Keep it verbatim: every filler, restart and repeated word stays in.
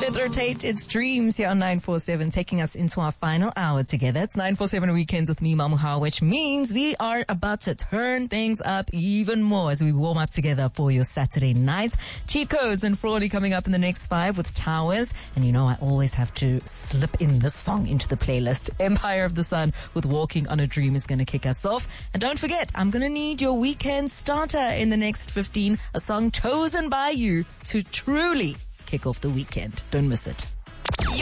Jethro Tate, it's Dreams here on nine four seven, taking us into our final hour together. It's nine four seven Weekends with me, Mamuha, which means we are about to turn things up even more as we warm up together for your Saturday nights. Cheat Codes and Frawley coming up in the next five with Towers. And you know, I always have to slip in this song into the playlist. Empire of the Sun with Walking on a Dream is going to kick us off. And don't forget, I'm going to need your weekend starter in the next fifteen, a song chosen by you to truly kick off the weekend. Don't miss it.